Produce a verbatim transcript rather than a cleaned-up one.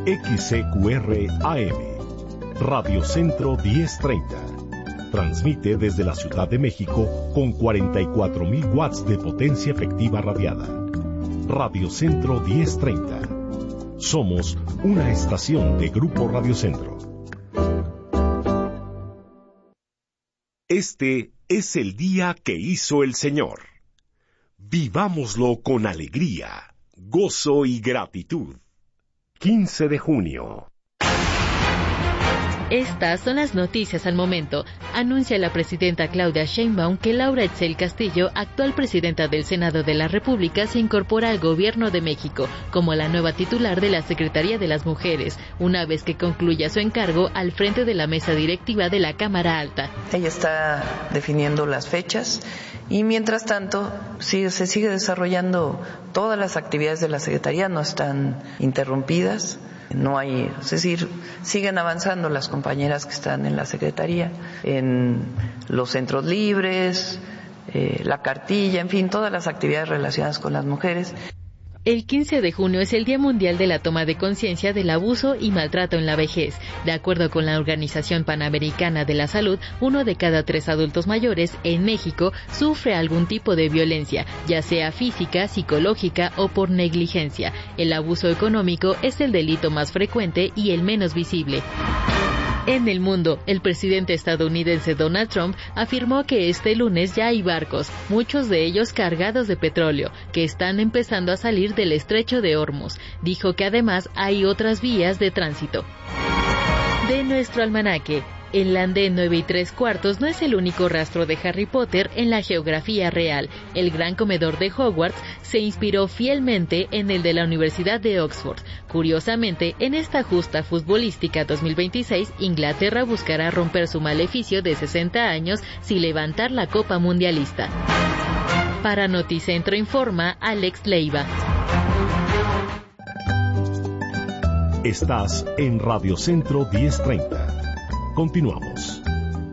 X C Q R A M, Radio Centro diez treinta. Transmite desde la Ciudad de México con cuarenta y cuatro mil watts de potencia efectiva radiada. Radio Centro diez treinta. Somos una estación de Grupo Radio Centro. Este es el día que hizo el Señor. Vivámoslo con alegría, gozo y gratitud. quince de junio. Estas son las noticias al momento. Anuncia la presidenta Claudia Sheinbaum que Laura Etzel Castillo, actual presidenta del Senado de la República, se incorpora al Gobierno de México como la nueva titular de la Secretaría de las Mujeres, una vez que concluya su encargo al frente de la mesa directiva de la Cámara Alta. Ella está definiendo las fechas y mientras tanto sigue, se sigue desarrollando todas las actividades de la Secretaría, no están interrumpidas. No hay, es decir, siguen avanzando las compañeras que están en la Secretaría, en los centros libres, eh, la cartilla, en fin, todas las actividades relacionadas con las mujeres. El quince de junio es el Día Mundial de la Toma de Conciencia del Abuso y Maltrato en la Vejez. De acuerdo con la Organización Panamericana de la Salud, uno de cada tres adultos mayores en México sufre algún tipo de violencia, ya sea física, psicológica o por negligencia. El abuso económico es el delito más frecuente y el menos visible. En el mundo, el presidente estadounidense Donald Trump afirmó que este lunes ya hay barcos, muchos de ellos cargados de petróleo, que están empezando a salir del estrecho de Hormuz. Dijo que además hay otras vías de tránsito. De nuestro almanaque. El andén nueve y tres cuartos no es el único rastro de Harry Potter en la geografía real. El gran comedor de Hogwarts se inspiró fielmente en el de la Universidad de Oxford. Curiosamente, en esta justa futbolística dos mil veintiséis, Inglaterra buscará romper su maleficio de sesenta años sin levantar la Copa Mundialista. Para Noticentro informa Alex Leiva. Estás en Radio Centro diez treinta. Continuamos.